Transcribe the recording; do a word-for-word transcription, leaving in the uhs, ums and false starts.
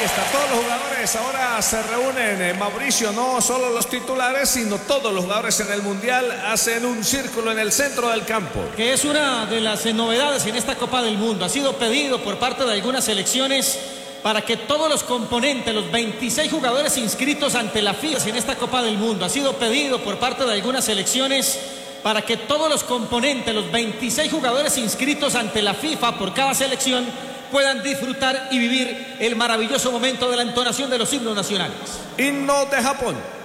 está, todos los jugadores ahora se reúnen, eh, Mauricio, no solo los titulares, sino todos los jugadores en el Mundial hacen un círculo en el centro del campo. Que es una de las eh, novedades en esta Copa del Mundo. Ha sido pedido por parte de algunas selecciones para que todos los componentes, los veintiséis jugadores inscritos ante la FIFA en esta Copa del Mundo, ha sido pedido por parte de algunas selecciones para que todos los componentes, los veintiséis jugadores inscritos ante la FIFA por cada selección, puedan disfrutar y vivir el maravilloso momento de la entonación de los himnos nacionales. Himno de Japón.